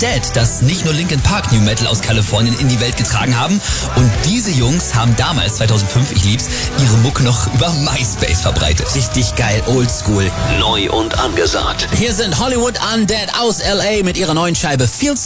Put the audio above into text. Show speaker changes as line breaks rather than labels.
Undead, das nicht nur Linkin Park New Metal aus Kalifornien in die Welt getragen haben. Und diese Jungs haben damals, 2005, ich lieb's, ihre Mucke noch über MySpace verbreitet.
Richtig geil, oldschool.
Neu und angesagt.
Hier sind Hollywood Undead aus LA mit ihrer neuen Scheibe Feels